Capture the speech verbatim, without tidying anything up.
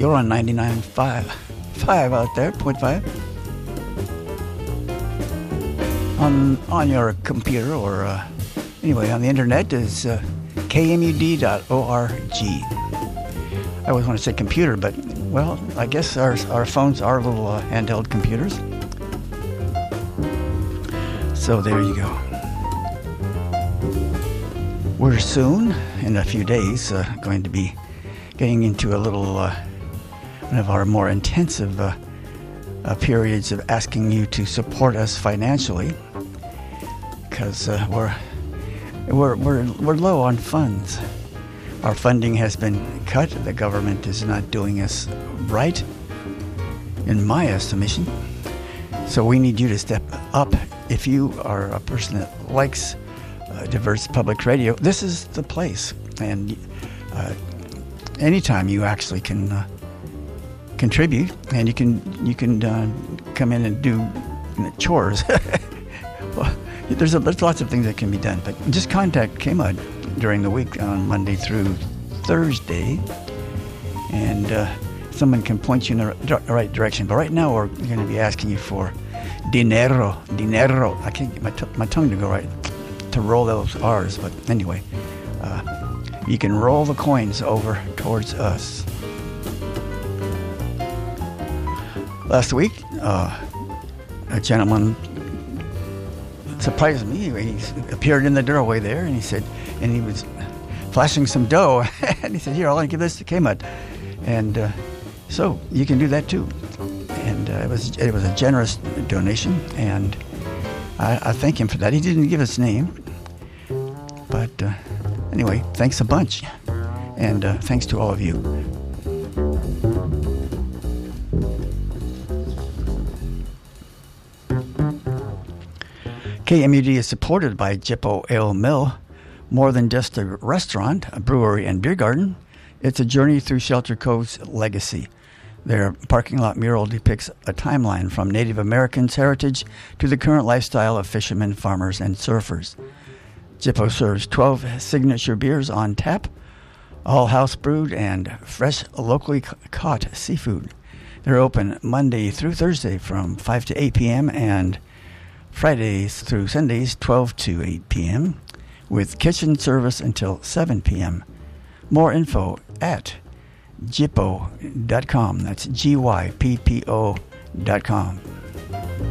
You're on ninety-nine point five. Five out there, point five. On on your computer or uh, anyway on the internet is uh, K M U D dot org. I always want to say computer, but well, I guess our our phones are little uh, handheld computers. So there you go. We're soon, in a few days, uh, going to be getting into a little uh, one of our more intensive uh, uh, periods of asking you to support us financially, because uh, we're we're we're we're low on funds. Our funding has been cut. The government is not doing us right, in my estimation. So we need you to step up. If you are a person that likes uh, diverse public radio, this is the place. And uh, anytime you actually can uh, contribute, and you can you can uh, come in and do chores. Well, there's a, there's lots of things that can be done. But just contact K M U D during the week on Monday through Thursday, and uh, someone can point you in the right direction. But right now we're going to be asking you for dinero, dinero. I can't get my, t- my tongue to go right, to roll those R's. But anyway, uh, you can roll the coins over towards us. Last week, uh, a gentleman surprised me. He appeared in the doorway there, and he said, and he was flashing some dough, and he said, "Here, I'll give this to K M U D." And uh, so you can do that too. And uh, it was it was a generous donation, and I, I thank him for that. He didn't give his name, but uh, anyway, thanks a bunch, and uh, thanks to all of you. K M U D is supported by Jippo Ale Mill. More than just a restaurant, a brewery, and beer garden, it's a journey through Shelter Cove's legacy. Their parking lot mural depicts a timeline from Native Americans' heritage to the current lifestyle of fishermen, farmers, and surfers. Jippo serves twelve signature beers on tap, all house brewed, and fresh, locally caught seafood. They're open Monday through Thursday from five to eight p.m. and Fridays through Sundays twelve to eight p.m. with kitchen service until seven p.m. More info at Jippo dot com. That's G Y P P O dot com.